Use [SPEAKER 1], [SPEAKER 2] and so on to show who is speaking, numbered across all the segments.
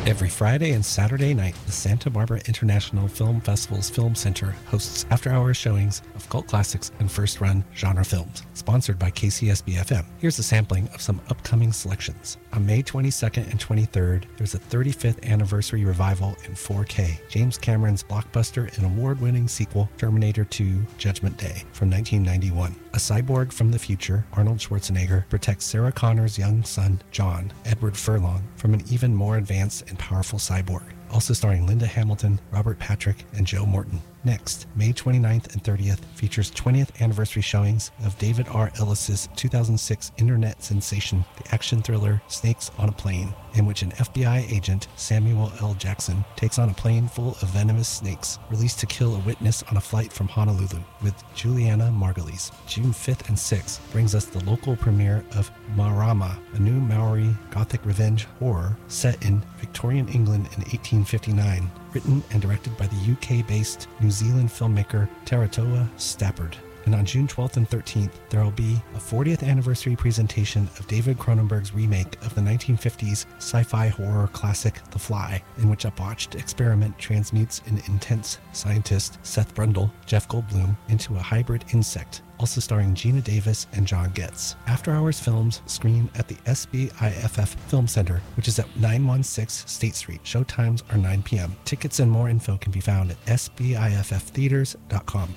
[SPEAKER 1] Every Friday and Saturday night, the Santa Barbara International Film Festival's Film Center hosts after-hours showings of cult classics and first-run genre films, sponsored by KCSB-FM. Here's a sampling of some upcoming selections. On May 22nd and 23rd, there's a 35th anniversary revival in 4K, James Cameron's blockbuster and award-winning sequel, Terminator 2: Judgment Day, from 1991. A cyborg from the future, Arnold Schwarzenegger, protects Sarah Connor's young son, John, Edward Furlong, from an even more advanced and powerful cyborg. Also starring Linda Hamilton, Robert Patrick, and Joe Morton. Next, May 29th and 30th features 20th anniversary showings of David R. Ellis's 2006 internet sensation, the action thriller Snakes on a Plane, in which an FBI agent, Samuel L. Jackson, takes on a plane full of venomous snakes, released to kill a witness on a flight from Honolulu, with Juliana Margulies. June 5th and 6th brings us the local premiere of Marama, a new Maori Gothic revenge horror set in Victorian England in 1859, written and directed by the UK-based New Zealand filmmaker Taratoa Stappard. And on June 12th and 13th, there will be a 40th anniversary presentation of David Cronenberg's remake of the 1950s sci-fi horror classic The Fly, in which a botched experiment transmutes an intense scientist, Seth Brundle, Jeff Goldblum, into a hybrid insect, also starring Gina Davis and John Getz. After Hours films screen at the SBIFF Film Center, which is at 916 State Street. Showtimes are 9 p.m. Tickets and more info can be found at sbifftheaters.com.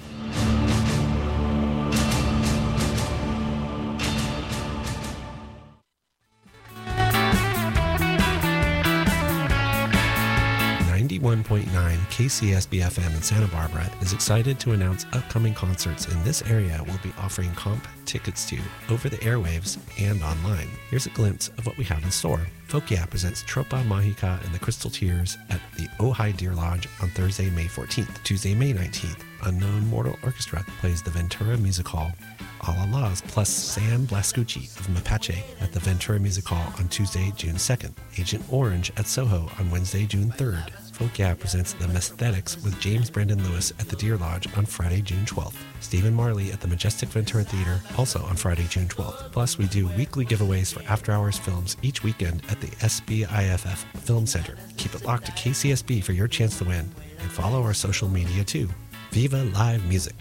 [SPEAKER 1] 91.9 KCSB-FM in Santa Barbara is excited to announce upcoming concerts in this area we'll be offering comp tickets to over the airwaves and online. Here's a glimpse of what we have in store. Fokia presents Tropa Mahika and the Crystal Tears at the Ojai Deer Lodge on Thursday, May 14th. Tuesday, May 19th, Unknown Mortal Orchestra plays the Ventura Music Hall. Alalas plus Sam Blascucci of Mapache at the Ventura Music Hall on Tuesday, June 2nd. Agent Orange at Soho on Wednesday, June 3rd. Folk Yeah presents The Mesthetics with James Brendan Lewis at the Deer Lodge on Friday, June 12th. Stephen Marley at the Majestic Ventura Theater, also on Friday, June 12th. Plus, we do weekly giveaways for After Hours films each weekend at the SBIFF Film Center. Keep it locked to KCSB for your chance to win, and follow our social media too. Viva Live Music!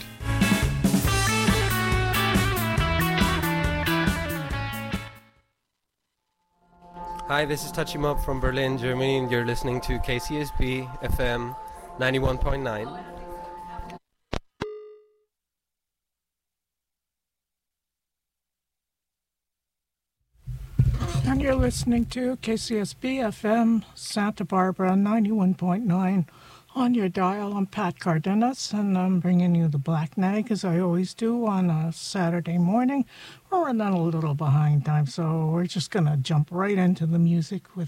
[SPEAKER 2] Hi, this is Touchy Mob from Berlin, Germany, and you're listening to KCSB FM 91.9.
[SPEAKER 3] And you're listening to KCSB FM Santa Barbara 91.9 on your dial. I'm Pat Cardenas, and I'm bringing you the Black Nag, as I always do, on a Saturday morning. We're running a little behind time, so we're just going to jump right into the music with